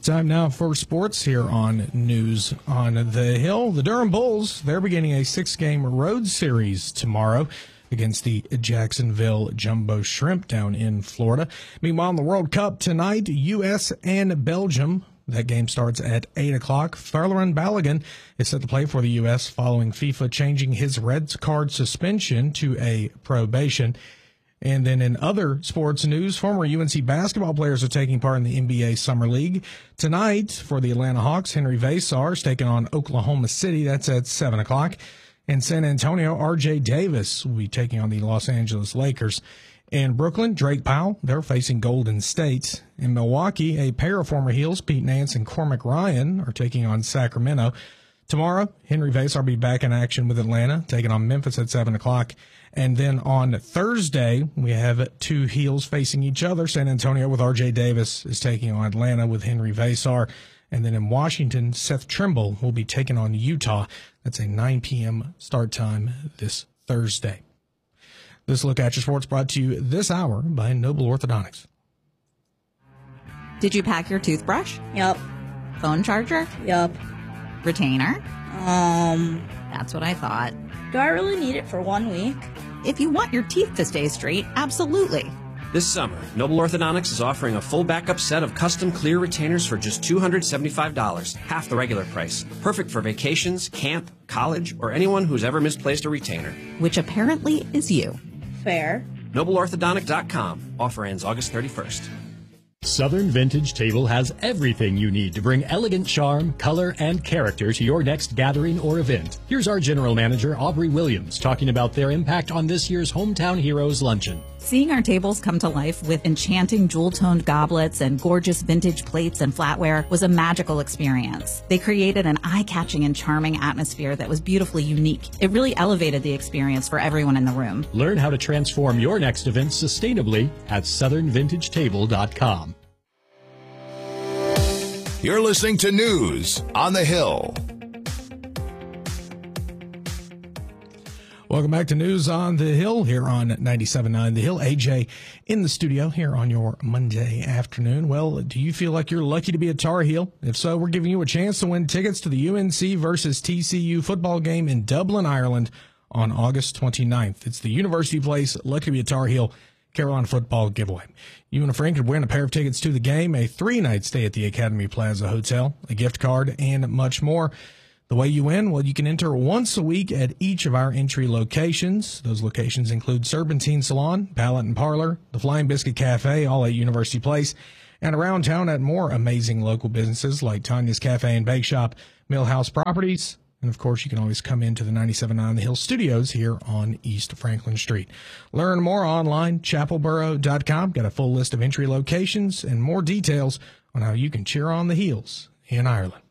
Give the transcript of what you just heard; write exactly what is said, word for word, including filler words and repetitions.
Time now for sports here on News on the Hill. The Durham Bulls, they're beginning a six-game road series tomorrow against the Jacksonville Jumbo Shrimp down in Florida. Meanwhile, in the World Cup tonight, U S and Belgium. That game starts at eight o'clock. Farleron Balogun is set to play for the U S following FIFA changing his red card suspension to a probation. And then in other sports news, former U N C basketball players are taking part in the N B A Summer League. Tonight, for the Atlanta Hawks, Henry Vasar is taking on Oklahoma City. That's at seven o'clock. In San Antonio, R J Davis will be taking on the Los Angeles Lakers. In Brooklyn, Drake Powell, they're facing Golden State. In Milwaukee, a pair of former Heels, Pete Nance and Cormac Ryan, are taking on Sacramento. Tomorrow, Henry Vasar will be back in action with Atlanta, taking on Memphis at seven o'clock. And then on Thursday, we have two Heels facing each other. San Antonio with R J Davis is taking on Atlanta with Henry Vasar. And then in Washington, Seth Trimble will be taking on Utah. That's a nine p.m. start time this Thursday. This Look at Your Sports brought to you this hour by Noble Orthodontics. Did you pack your toothbrush? Yep. Phone charger? Yep. Retainer? Um, That's what I thought. do I really need it for one week? If you want your teeth to stay straight, absolutely. This summer, Noble Orthodontics is offering a full backup set of custom clear retainers for just two hundred seventy-five dollars, half the regular price. Perfect for vacations, camp, college, or anyone who's ever misplaced a retainer. Which apparently is you. Fair. Noble Orthodontic dot com. Offer ends August thirty-first. Southern Vintage Table has everything you need to bring elegant charm, color, and character to your next gathering or event. Here's our General Manager, Aubrey Williams, talking about their impact on this year's Hometown Heroes Luncheon. Seeing our tables come to life with enchanting jewel-toned goblets and gorgeous vintage plates and flatware was a magical experience. They created an eye-catching and charming atmosphere that was beautifully unique. It really elevated the experience for everyone in the room. Learn how to transform your next event sustainably at southern vintage table dot com. You're listening to News on the Hill. Welcome back to News on the Hill here on ninety-seven point nine The Hill. A J in the studio here on your Monday afternoon. Well, do you feel like you're lucky to be a Tar Heel? If so, we're giving you a chance to win tickets to the U N C versus T C U football game in Dublin, Ireland on August twenty-ninth. It's the University Place Lucky to be a Tar Heel Carolina football giveaway. You and a friend could win a pair of tickets to the game, a three-night stay at the Academy Plaza Hotel, a gift card, and much more. The way you win, well, you can enter once a week at each of our entry locations. Those locations include Serpentine Salon, Palette and Parlor, the Flying Biscuit Cafe, all at University Place, and around town at more amazing local businesses like Tanya's Cafe and Bake Shop, Millhouse Properties, and, of course, you can always come into the ninety-seven point nine The Hill studios here on East Franklin Street. Learn more online, chapel borough dot com. Got a full list of entry locations and more details on how you can cheer on the Heels in Ireland.